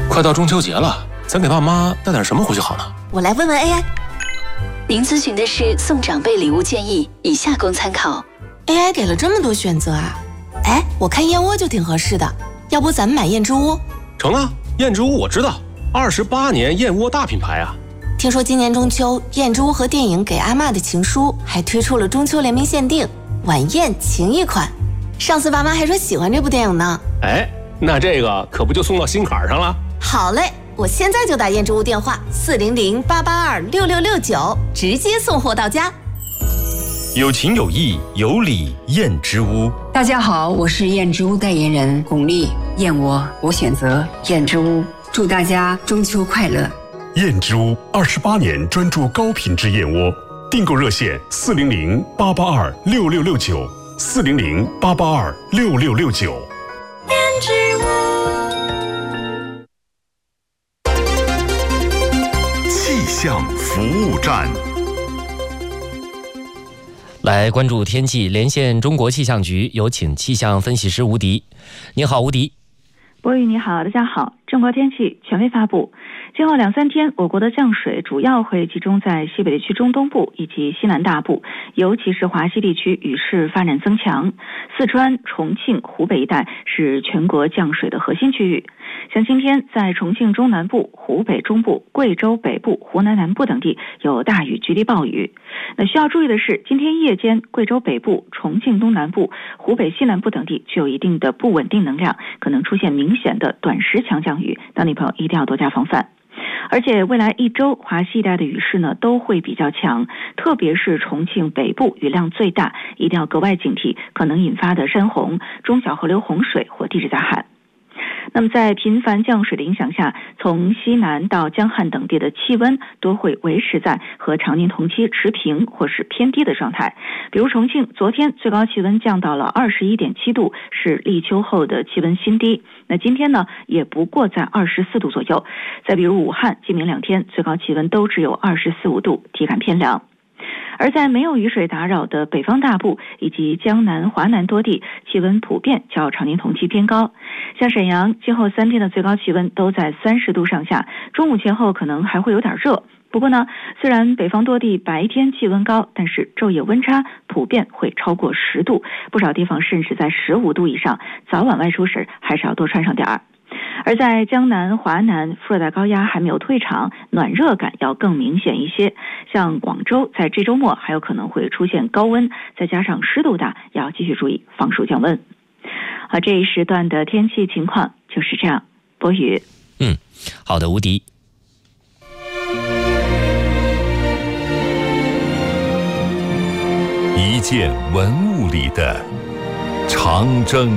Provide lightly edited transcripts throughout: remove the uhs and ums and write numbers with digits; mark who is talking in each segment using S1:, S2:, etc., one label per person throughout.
S1: 快到中秋节了，咱给爸妈带点什么回去好呢？
S2: 我来问问 AI。
S3: 您咨询的是送长辈礼物建议，以下供参考。
S2: AI 给了这么多选择啊！哎，我看燕窝就挺合适的，要不咱们买燕之屋？
S1: 成啊，燕之屋我知道，28年燕窝大品牌啊。
S2: 听说今年中秋，燕之屋和电影《给阿嬷的情书》还推出了中秋联名限定晚宴情谊款。上次爸妈还说喜欢这部电影呢。
S1: 哎，那这个可不就送到心坎上了？
S2: 好嘞，我现在就打燕之屋电话400-882-6669，直接送货到家。
S4: 有情有义有礼燕之屋。
S5: 大家好，我是燕之屋代言人巩俐。燕窝我选择燕之屋，祝大家中秋快乐。
S6: 燕之屋28年专注高品质燕窝，订购热线400-882-6669，400-882-6669。
S2: 燕之屋
S6: 气象服务站。
S7: 来关注天气，连线中国气象局，有请气象分析师吴迪。你好，吴迪。
S8: 博宇你好，大家好。中国天气权威发布，今后2-3天，我国的降水主要会集中在西北地区中东部以及西南大部，尤其是华西地区雨势发展增强。四川、重庆、湖北一带是全国降水的核心区域。像今天在重庆中南部、湖北中部、贵州北部、湖南南部等地有大雨局地暴雨。那需要注意的是，今天夜间贵州北部、重庆东南部、湖北西南部等地具有一定的不稳定能量，可能出现明显的短时强降雨，当地朋友一定要多加防范。而且未来一周华西一带的雨势呢都会比较强，特别是重庆北部雨量最大，一定要格外警惕可能引发的山洪、中小河流洪水或地质灾害。那么在频繁降水的影响下，从西南到江汉等地的气温都会维持在和常年同期持平或是偏低的状态。比如重庆昨天最高气温降到了21.7度，是立秋后的气温新低。那今天呢也不过在24度左右。再比如武汉今明2天最高气温都只有24、5度，体感偏凉。而在没有雨水打扰的北方大部以及江南、华南多地，气温普遍较常年同期偏高。像沈阳今后3天的最高气温都在30度上下，中午前后可能还会有点热。不过呢，虽然北方多地白天气温高，但是昼夜温差普遍会超过10度，不少地方甚至在15度以上，早晚外出时还是要多穿上点儿。而在江南、华南，副热带高压还没有退场，暖热感要更明显一些。像广州在这周末还有可能会出现高温，再加上湿度大，要继续注意防暑降温。好，这一时段的天气情况就是这样。博宇。
S7: 好的，吴迪。
S6: 一件文物里的长征。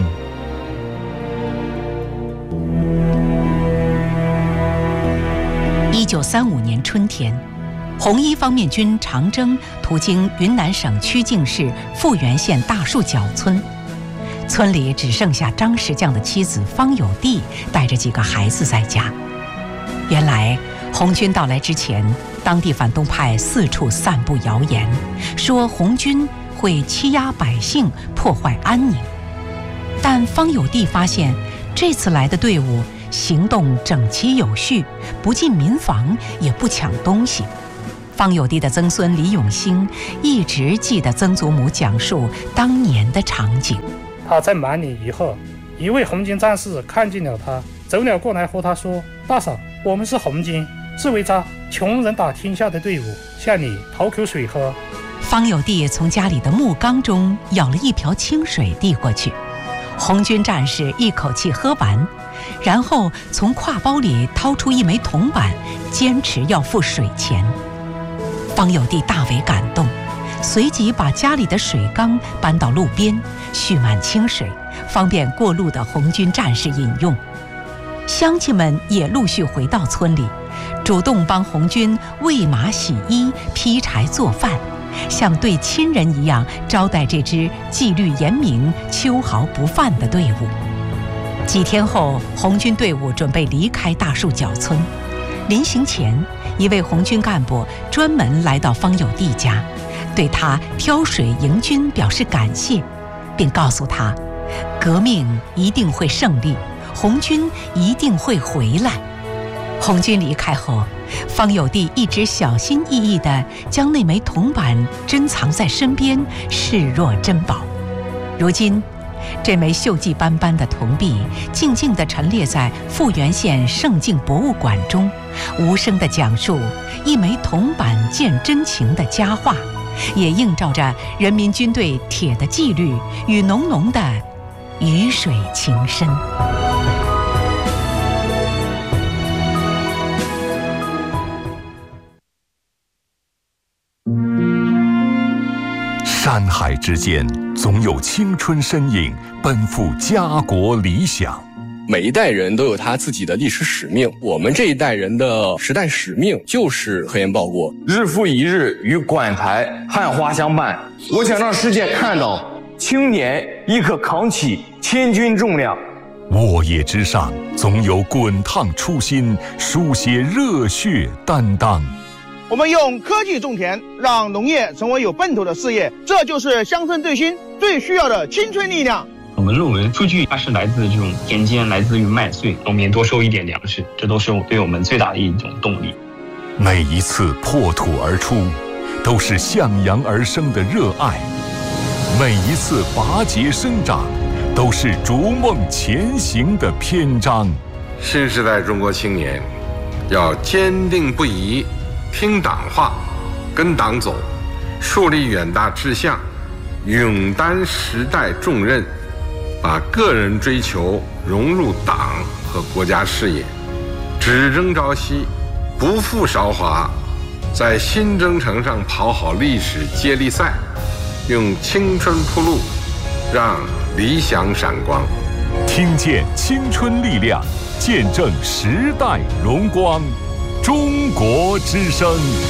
S9: 1935年春天，红一方面军长征途经云南省曲靖市富源县大树角村，村里只剩下张石匠的妻子方有娣带着几个孩子在家。原来红军到来之前，当地反动派四处散布谣言，说红军会欺压百姓，破坏安宁。但方有娣发现，这次来的队伍行动整齐有序，不进民房，也不抢东西。方有娣的曾孙李永兴一直记得曾祖母讲述当年的场景。
S10: 他在满里以后，一位红军战士看见了他，走了过来和他说：“大嫂，我们是红军，是为着穷人打天下的队伍，向你讨口水喝。”
S9: 方有娣从家里的木缸中舀了一瓢清水递过去，红军战士一口气喝完，然后从挎包里掏出一枚铜板，坚持要付水钱。方有娣大为感动，随即把家里的水缸搬到路边，蓄满清水，方便过路的红军战士饮用。乡亲们也陆续回到村里，主动帮红军喂马、洗衣、劈柴、做饭，像对亲人一样招待这支纪律严明、秋毫不犯的队伍。几天后，红军队伍准备离开大树角村。临行前，一位红军干部专门来到方有娣家，对他挑水迎军表示感谢，并告诉他，革命一定会胜利，红军一定会回来。 红军离开后，方有弟一直小心翼翼地将那枚铜板珍藏在身边，视若珍宝。如今，这枚锈迹斑斑的铜币静静地陈列在富源县圣境博物馆中，无声地讲述一枚铜板见真情的佳话，也映照着人民军队铁的纪律与浓浓的鱼水情深。
S6: 山海之间，总有青春身影奔赴家国理想。
S11: 每一代人都有他自己的历史使命，我们这一代人的时代使命就是科研报国，
S12: 日复一日与馆台汉花相伴。我想让世界看到青年亦可扛起千钧重量。
S6: 沃野之上，总有滚烫初心，书写热血担当。
S13: 我们用科技种田，让农业成为有奔头的事业，这就是乡村振兴最需要的青春力量。
S14: 我们论文数据它是来自这种田间，来自于麦穗，农民多收一点粮食，这都是对我们最大的一种动力。
S6: 每一次破土而出，都是向阳而生的热爱；每一次拔节生长，都是逐梦前行的篇章。
S15: 新时代中国青年要坚定不移听党话，跟党走，树立远大志向，勇担时代重任，把个人追求融入党和国家事业，只争朝夕，不负韶华，在新征程上跑好历史接力赛，用青春铺路，让理想闪光。
S6: 听见青春力量，见证时代荣光。中国之声。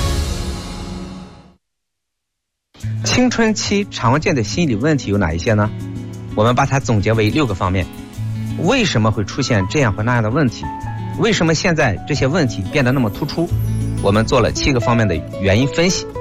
S16: 青春期常见的心理问题有哪一些呢？我们把它总结为6个方面。为什么会出现这样或那样的问题？为什么现在这些问题变得那么突出？我们做了7个方面的原因分析。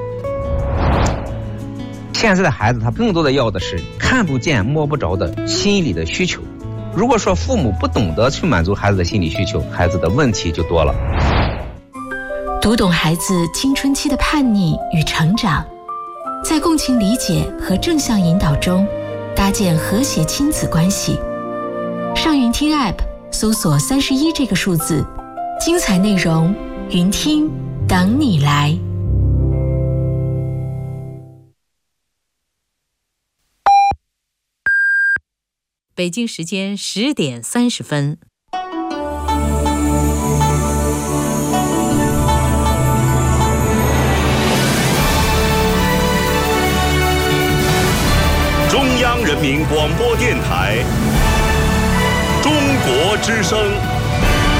S16: 现在的孩子他更多的要的是看不见摸不着的心理的需求。如果说父母不懂得去满足孩子的心理需求，孩子的问题就多了。
S17: 读懂孩子青春期的叛逆与成长，在共情理解和正向引导中搭建和谐亲子关系。上云听 App 搜索31这个数字，精彩内容云听等你来。
S9: 北京时间10点30分。
S4: 中央人民广播电台，中国之声。